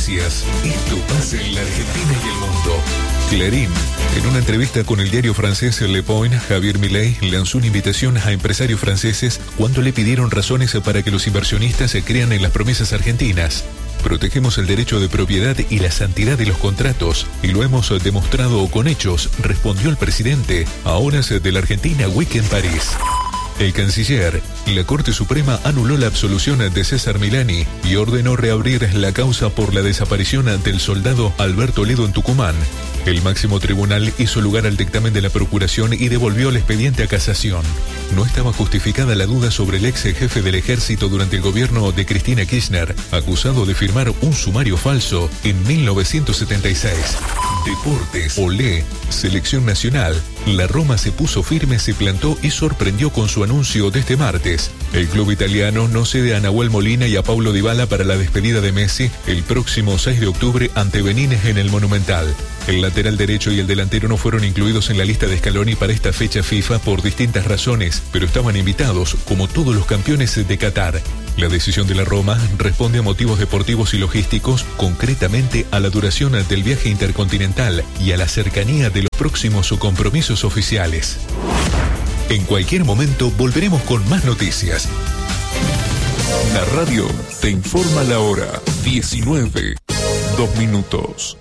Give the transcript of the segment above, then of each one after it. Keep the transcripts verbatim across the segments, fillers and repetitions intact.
noticias. Esto pasa en la Argentina y el mundo. Clarín. En una entrevista con el diario francés Le Point, Javier Milei lanzó una invitación a empresarios franceses cuando le pidieron razones para que los inversionistas se crean en las promesas argentinas. Protegemos el derecho de propiedad y la santidad de los contratos, y lo hemos demostrado con hechos, respondió el presidente a horas de la Argentina Week en París. El canciller, la Corte Suprema anuló la absolución de César Milani y ordenó reabrir la causa por la desaparición del soldado Alberto Ledo en Tucumán. El máximo tribunal hizo lugar al dictamen de la Procuración y devolvió el expediente a casación. No estaba justificada la duda sobre el ex jefe del ejército durante el gobierno de Cristina Kirchner, acusado de firmar un sumario falso en mil novecientos setenta y seis. Deportes. Olé. Selección nacional. La Roma se puso firme, se plantó y sorprendió con su anuncio de este martes. El club italiano no cede a Nahuel Molina y a Paulo Dybala para la despedida de Messi el próximo seis de octubre ante Benín en el Monumental. El lateral derecho y el delantero no fueron incluidos en la lista de Scaloni para esta fecha FIFA por distintas razones, pero estaban invitados, como todos los campeones de Qatar. La decisión de la Roma responde a motivos deportivos y logísticos, concretamente a la duración del viaje intercontinental y a la cercanía de los próximos compromisos oficiales. En cualquier momento volveremos con más noticias. La radio te informa la hora diecinueve, dos minutos.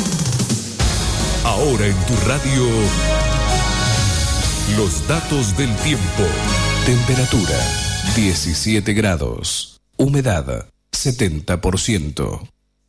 Ahora en tu radio, los datos del tiempo. Temperatura, diecisiete grados. Humedad, setenta por ciento.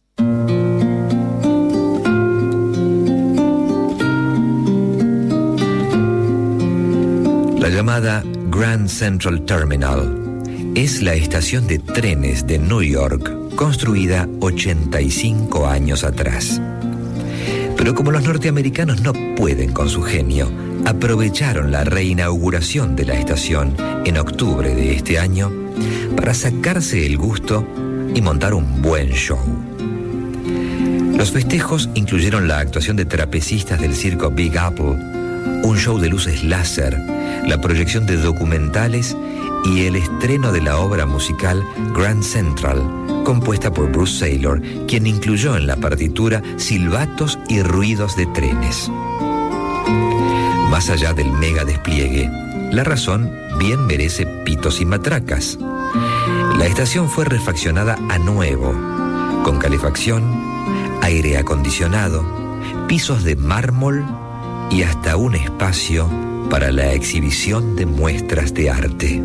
La llamada Grand Central Terminal es la estación de trenes de New York construida ochenta y cinco años atrás. Pero como los norteamericanos no pueden con su genio, aprovecharon la reinauguración de la estación en octubre de este año para sacarse el gusto y montar un buen show. Los festejos incluyeron la actuación de trapecistas del circo Big Apple, un show de luces láser, la proyección de documentales y el estreno de la obra musical Grand Central, compuesta por Bruce Saylor, quien incluyó en la partitura silbatos y ruidos de trenes. Más allá del mega despliegue, la razón bien merece pitos y matracas. La estación fue refaccionada a nuevo, con calefacción, aire acondicionado, pisos de mármol y hasta un espacio para la exhibición de muestras de arte.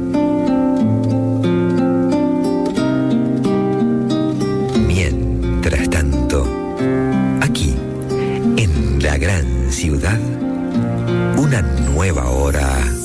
Mientras tanto, aquí, en la gran ciudad, una nueva hora